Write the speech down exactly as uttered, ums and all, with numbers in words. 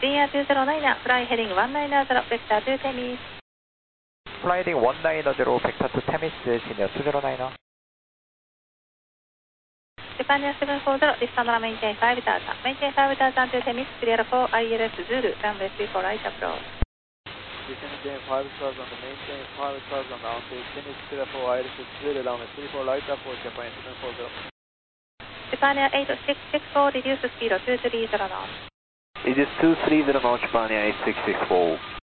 Senior two zero nine, fly heading one nine zero, vector to Temis. Fly heading one nine zero, vector to Temis, Senior two zero nine. Japan seven four zero, distant on maintain five thousand. Maintain five thousand to Temis, clear for I L S Zulu, runway three four right approach. Descending five thousand, maintain five thousand until Temis, clear for I L S Zulu, runway three four right approach, Japan seven four zero. Japan eight six six four, reduce speed two three zero knots. Reduce two three zero knots, Japan eight six six four.